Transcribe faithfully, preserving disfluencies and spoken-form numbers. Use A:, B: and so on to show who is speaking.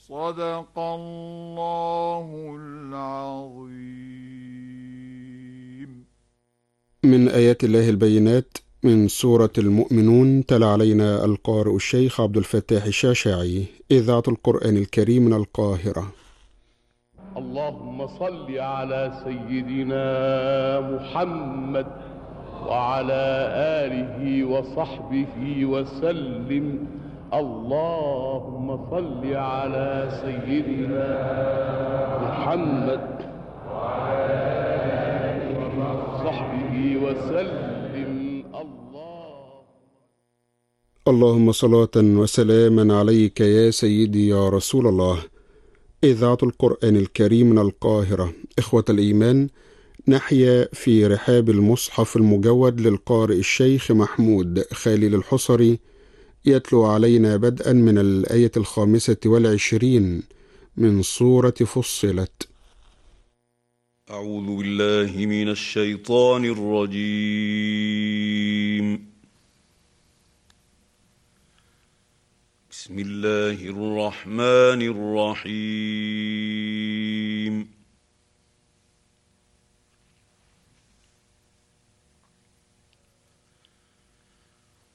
A: صدق الله العظيم.
B: من آيات الله البينات من سورة المؤمنون. تلا علينا القارئ الشيخ عبد الفتاح الشاشاعي، إذاعة القرآن الكريم من القاهرة.
C: اللهم صل على سيدنا محمد وعلى آله وصحبه وسلم. اللهم صل على سيدنا محمد وعلى آله وصحبه وسلم. الله
B: اللهم صلاة وسلاما عليك يا سيدي يا رسول الله. إذاعة القرآن الكريم من القاهرة. إخوة الإيمان، نحيا في رحاب المصحف المجود للقارئ الشيخ محمود خالد الحصري، يتلو علينا بدءا من الآية الخامسة والعشرين من سورة فصلت.
D: أعوذ بالله من الشيطان الرجيم. بسم الله الرحمن الرحيم.